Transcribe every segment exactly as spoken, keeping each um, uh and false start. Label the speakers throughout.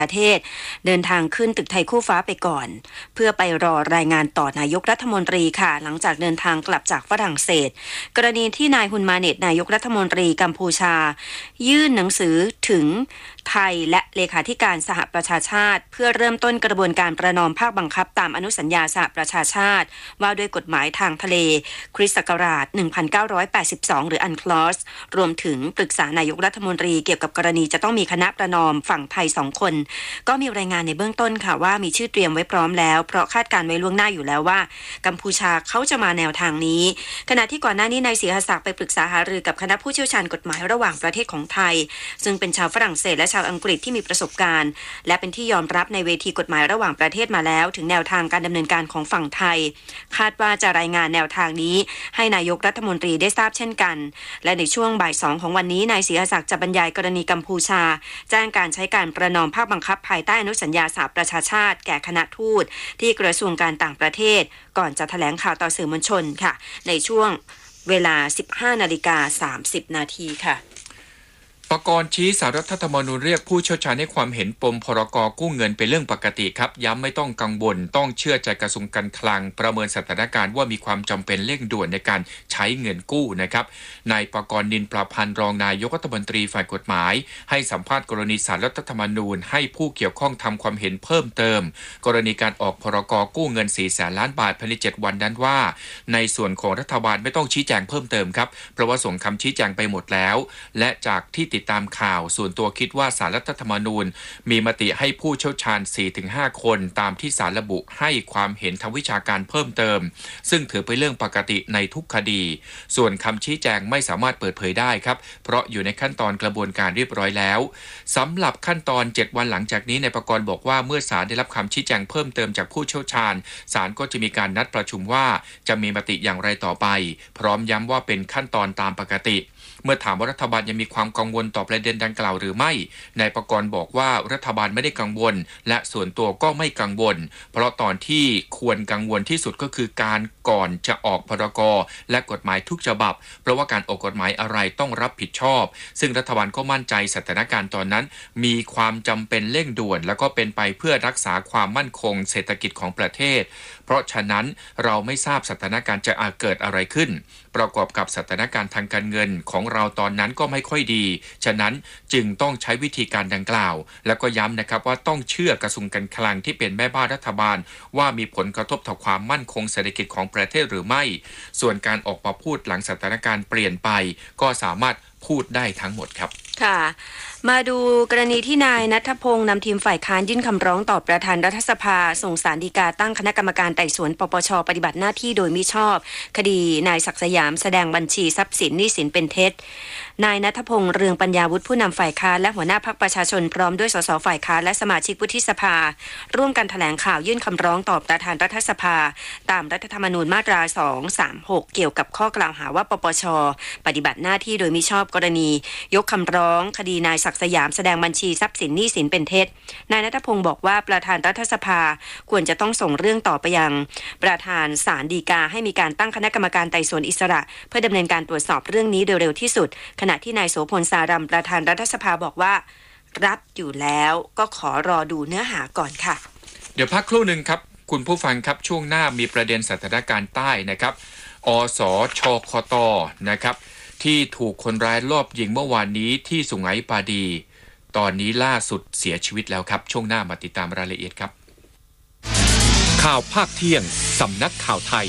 Speaker 1: ประเทศเดินทางขึ้นตึกไทยคู่ฟ้าไปก่อนเพื่อไปรอรายงานต่อนายกรัฐมนตรีค่ะหลังจากเดินทางกลับจากฝรั่งเศสกรณีที่นายฮุนมาเนตนายกรัฐมนตรีกัมพูชายื่นหนังสือถึงไทยและเลขาธิการสหประชาชาติเพื่อเริ่มต้นกระบวนการประนอมภาคบังคับตามอนุสัญญาสหประชาชาติว่าด้วยกฎหมายทางทะเลคริสต์ศักราชหนึ่งพันเก้าร้อยแปดสิบสองหรืออันคลอสรวมถึงปรึกษานายกรัฐมนตรีเกี่ยวกับกรณีจะต้องมีคณะประนอมฝั่งไทยสองคนก็มีรายงานในเบื้องต้นค่ะว่ามีชื่อเตรียมไว้พร้อมแล้วเพราะคาดการไว้ล่วงหน้าอยู่แล้วว่ากัมพูชาเขาจะมาแนวทางนี้ขณะที่ก่อนหน้านี้นายศรีหศักดิ์ไปปรึกษาหารือกับคณะผู้เชี่ยวชาญกฎหมายระหว่างประเทศของไทยซึ่งเป็นชาวฝรั่งเศสและชาวอังกฤษที่มีประสบการณ์และเป็นที่ยอมรับในเวทีกฎหมายระหว่างประเทศมาแล้วถึงแนวทางการดำเนินการของฝั่งไทยคาดว่าจะรายงานแนวทางนี้ให้นายกรัฐมนตรีได้ทราบเช่นกันและในช่วงบ่ายสองของวันนี้นายศรีหศักดิ์จะบรรยายกรณีกัมพูชาแจ้งการใช้การประนอมภาคบังคับภายใต้อนุสัญญาสหประชาชาติแก่คณะทูตที่กระทรวงการต่างประเทศก่อนจะแถลงข่าวต่อสื่อมวลชนค่ะในช่วงเวลา สิบห้านาฬิกาสามสิบนาทีค่ะ
Speaker 2: ปกรณ์ชี้ศาลรัฐธรรมนูญเรียกผู้เชี่ยวชาญให้ความเห็นปมพรกกู้เงินเป็นเรื่องปกติครับย้ำไม่ต้องกังวลต้องเชื่อใจกระทรวงการคลังประเมินสถานการณ์ว่ามีความจำเป็นเร่งด่วนในการใช้เงินกู้นะครับนายปกรณ์นินประพันธ์รองนายกรัฐมนตรีฝ่ายกฎหมายให้สัมภาษณ์กรณีศาลรัฐธรรมนูญให้ผู้เกี่ยวข้องทำความเห็นเพิ่มเติมกรณีการออกพรกกู้เงินสี่แสนล้านบาทภายในเจ็ดวันนั้นว่าในส่วนของรัฐบาลไม่ต้องชี้แจงเพิ่มเติมครับเพราะว่าส่งคำชี้แจงไปหมดแล้วและจากที่ติดตามข่าวส่วนตัวคิดว่าศาลรัฐธรรมนูญมีมติให้ผู้เชี่ยวชาญ สี่ถึงห้า คนตามที่ศาลระบุให้ความเห็นทางวิชาการเพิ่มเติมซึ่งถือเป็นเรื่องปกติในทุกคดีส่วนคำชี้แจงไม่สามารถเปิดเผยได้ครับเพราะอยู่ในขั้นตอนกระบวนการเรียบร้อยแล้วสำหรับขั้นตอนเจ็ดวันหลังจากนี้นายปกรณ์บอกว่าเมื่อศาลได้รับคำชี้แจงเพิ่มเติมจากผู้เชี่ยวชาญศาลก็จะมีการนัดประชุมว่าจะมีมติอย่างไรต่อไปพร้อมย้ำว่าเป็นขั้นตอนตามปกติเมื่อถามว่ารัฐบาลยังมีความกังวลต่อประเด็นดังกล่าวหรือไม่นายปกรณ์บอกว่ารัฐบาลไม่ได้กังวลและส่วนตัวก็ไม่กังวลเพราะตอนที่ควรกังวลที่สุดก็คือการก่อนจะออกพรกและกฎหมายทุกฉบับเพราะว่าการออกกฎหมายอะไรต้องรับผิดชอบซึ่งรัฐบาลก็มั่นใจสถานการณ์ตอนนั้นมีความจำเป็นเร่งด่วนแล้วก็เป็นไปเพื่อรักษาความมั่นคงเศรษฐกิจของประเทศเพราะฉะนั้นเราไม่ทราบสถานการณ์จะอาจเกิดอะไรขึ้นประกอบกับสถานการณ์ทางการเงินของเราตอนนั้นก็ไม่ค่อยดีฉะนั้นจึงต้องใช้วิธีการดังกล่าวแล้วก็ย้ำนะครับว่าต้องเชื่อกระทรวงการคลังที่เป็นแม่บ้านรัฐบาลว่ามีผลกระทบต่อความมั่นคงเศรษฐกิจของประเทศหรือไม่ส่วนการออกมาพูดหลังสถานการณ์เปลี่ยนไปก็สามารถพูดได้ทั้งหมดครับ
Speaker 1: ค่ะมาดูกรณีที่นายณัฐพงษ์นำทีมฝ่ายค้านยื่นคำร้องต่อประธานรัฐสภาส่งศาลฎีกาตั้งคณะกรรมการไต่สวนปปช.ปฏิบัติหน้าที่โดยมิชอบคดีนายศักดิ์สยามแสดงบัญชีทรัพย์สินหนี้สินเป็นเท็จนายณัฐพงษ์เรืองปัญญาวุฒิผู้นำฝ่ายค้านและหัวหน้าพรรคประชาชนพร้อมด้วยสสฝ่ายค้านและสมาชิกวุฒิสภาร่วมกันแถลงข่าวยื่นคำร้องต่อประธานรัฐสภาตามรัฐธรรมนูญมาตราสองสามหกเกี่ยวกับข้อกล่าวหาว่าปปช.ปฏิบัติหน้าที่โดยมิชอบกรณียกคำร้องคดีนายศักดิ์สยามแสดงบัญชีทรัพย์สินหนี้สินเป็นเท็จนายณัฐพงษ์บอกว่าประธานรัฐสภาควรจะต้องส่งเรื่องต่อไปยังประธานศาลฎีกาให้มีการตั้งคณะกรรมการไต่สวนอิสระเพื่อดำเนินการตรวจสอบเรื่องนี้โดยเร็วที่สุดขณะที่นายโสพลสารัมประธานรัฐสภาบอกว่ารับอยู่แล้วก็ขอรอดูเนื้อหาก่อนค่ะ
Speaker 2: เดี๋ยวพักครู่หนึ่งครับคุณผู้ฟังครับช่วงหน้ามีประเด็นสถานการณ์ใต้นะครับอสชคตนะครับที่ถูกคนร้ายลอบยิงเมื่อวานนี้ที่สุไหงปาดีตอนนี้ล่าสุดเสียชีวิตแล้วครับช่วงหน้ามาติดตามรายละเอียดครับข่าวภาคเที่ยงสำนักข่าวไทย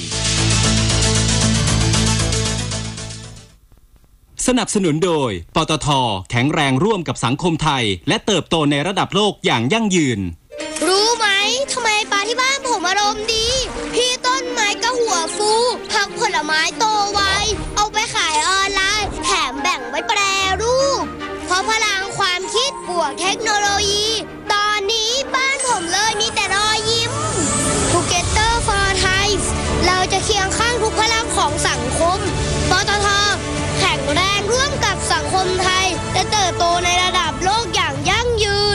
Speaker 3: สนับสนุนโดยปตท.แข็งแรงร่วมกับสังคมไทยและเติบโตในระดับโลกอย่างยั่งยืน
Speaker 4: รู้ไหมทำไมปลาที่บ้านผมอารมณ์ดีพี่ต้นไม้ก็หัวฟูผักผลไม้โตไวเอาไปขายออนไลน์แถมแบ่งไว้แปรรูปเพราะพลังความคิดบวกเทคโนโลยีตอนนี้บ้านผมเลยมีแต่รอยยิ้ม Together for Thai เราจะเคียงข้างทุกพลังของสังคมปตท.แข็งแรงร่วมกับสังคมไทยและเติบโตในระดับโลกอย่างยั่งยืน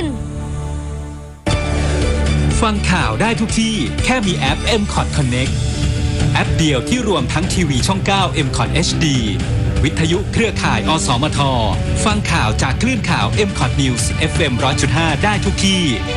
Speaker 3: ฟังข่าวได้ทุกที่แค่มีแอป เอ็ม คอท Connect แอปเดียวที่รวมทั้งทีวีช่องเก้า เอ็ม คอท เอช ดีวิทยุเครือข่าย อสมท ฟังข่าวจากคลื่นข่าว เอ็ม คอท News เอฟ เอ็ม หนึ่งร้อยจุดห้า ได้ทุกที่